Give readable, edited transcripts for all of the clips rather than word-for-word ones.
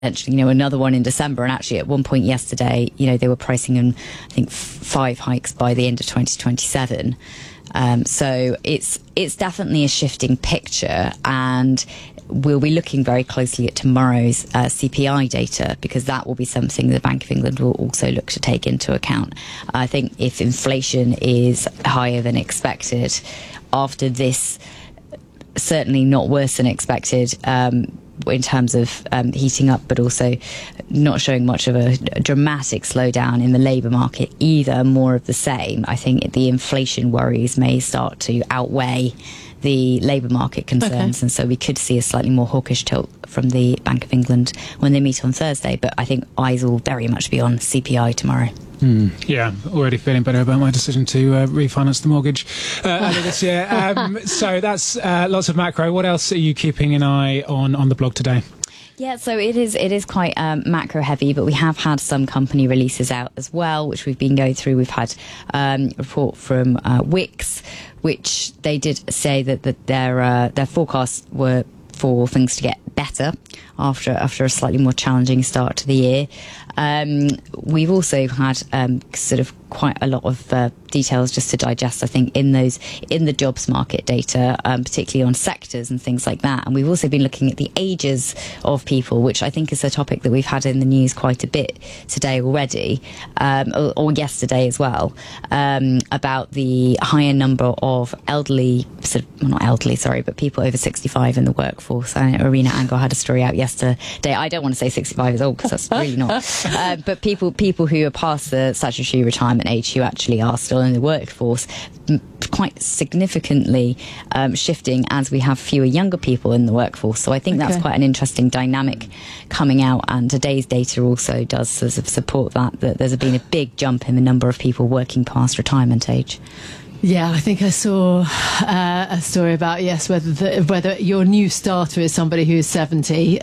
another one in December. And actually, at one point yesterday, they were pricing in, I think, 5 hikes by the end of 2027. So it's definitely a shifting picture, and we'll be looking very closely at tomorrow's CPI data, because that will be something the Bank of England will also look to take into account. I think if inflation is higher than expected after this, certainly not worse than expected, in terms of heating up, but also not showing much of a dramatic slowdown in the labour market either, more of the same. I think the inflation worries may start to outweigh the labour market concerns, and so we could see a slightly more hawkish tilt from the Bank of England when they meet on Thursday. But I think eyes will very much be on CPI tomorrow. Yeah, already feeling better about my decision to refinance the mortgage earlier this year. So that's lots of macro. What else are you keeping an eye on the blog today? Yeah, so it is quite macro heavy, but we have had some company releases out as well, which we've been going through. We've had a report from Wix, which they did say that their forecasts were for things to get better after a slightly more challenging start to the year. We've also had sort of quite a lot of details just to digest, I think, in the jobs market data, particularly on sectors and things like that. And we've also been looking at the ages of people, which I think is a topic that we've had in the news quite a bit today already, or yesterday as well, about the higher number of elderly, not elderly, sorry, but people over 65 in the workforce. Arena Angor had a story out yesterday. I don't want to say 65 is old, because that's really not. But people who are past the statutory retirement age, who actually are still in the workforce, quite significantly shifting as we have fewer younger people in the workforce. So I think that's quite an interesting dynamic coming out, and today's data also does sort of support that there's been a big jump in the number of people working past retirement age. Yeah, I think I saw a story about, whether your new starter is somebody who is 70,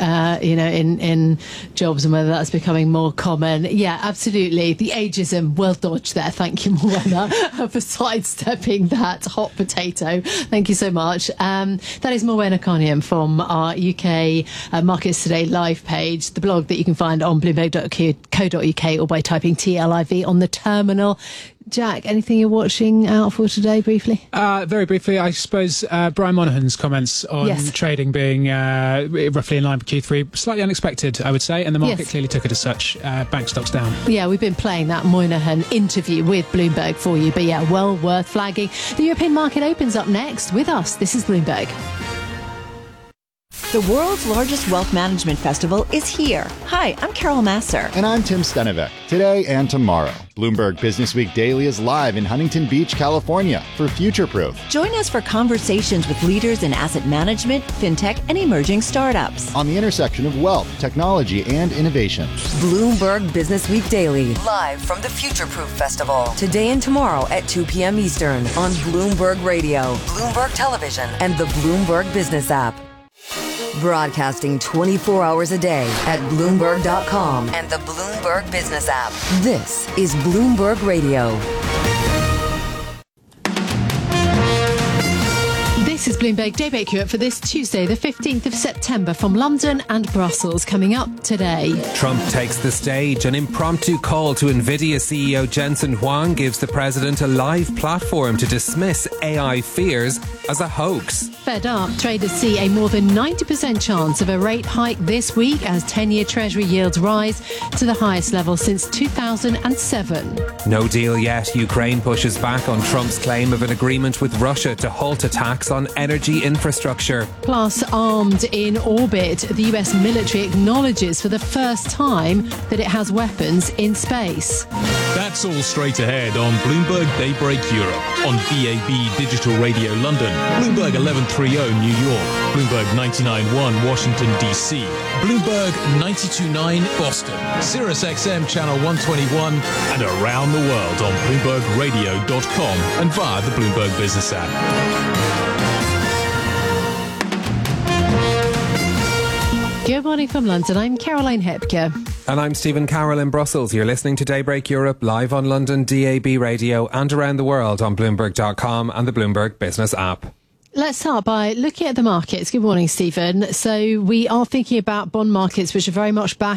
in jobs, and whether that's becoming more common. Yeah, absolutely. The ageism, well dodged there. Thank you, Morwenna, for sidestepping that hot potato. Thank you so much. That is Morwenna Carnian from our UK Markets Today live page, the blog that you can find on bloomberg.co.uk or by typing TLIV on the terminal. Jack, anything you're watching out for today, briefly? Very briefly, I suppose Brian Monahan's comments on trading being roughly in line with Q3, slightly unexpected, I would say, and the market clearly took it as such. Bank stocks down. Yeah, we've been playing that Moynihan interview with Bloomberg for you, but well worth flagging. The European market opens up next with us. This is Bloomberg. The world's largest wealth management festival is here. Hi, I'm Carol Masser. And I'm Tim Stenevec. Today and tomorrow, Bloomberg Business Week Daily is live in Huntington Beach, California for Futureproof. Join us for conversations with leaders in asset management, fintech, and emerging startups. On the intersection of wealth, technology, and innovation. Bloomberg Business Week Daily, live from the Futureproof Festival. Today and tomorrow at 2 p.m. Eastern on Bloomberg Radio, Bloomberg Television, and the Bloomberg Business app. Broadcasting 24 hours a day at Bloomberg.com and the Bloomberg Business app. This is Bloomberg Radio. This is Bloomberg Daybreak Europe for this Tuesday, the 15th of September, from London and Brussels. Coming up today, Trump takes the stage. An impromptu call to NVIDIA CEO Jensen Huang gives the president a live platform to dismiss AI fears as a hoax. Fed up, traders see a more than 90% chance of a rate hike this week as 10-year Treasury yields rise to the highest level since 2007. No deal yet. Ukraine pushes back on Trump's claim of an agreement with Russia to halt attacks on energy infrastructure. Plus, armed in orbit, the US military acknowledges for the first time that it has weapons in space. That's all straight ahead on Bloomberg Daybreak Europe, on DAB Digital Radio London, Bloomberg 1130 New York, Bloomberg 99.1 Washington DC, Bloomberg 92.9 Boston, Sirius XM Channel 121, and around the world on BloombergRadio.com and via the Bloomberg Business app. Good morning from London. I'm Caroline Hepker. And I'm Stephen Carroll in Brussels. You're listening to Daybreak Europe live on London DAB Radio and around the world on Bloomberg.com and the Bloomberg Business app. Let's start by looking at the markets. Good morning, Stephen. So we are thinking about bond markets, which are very much back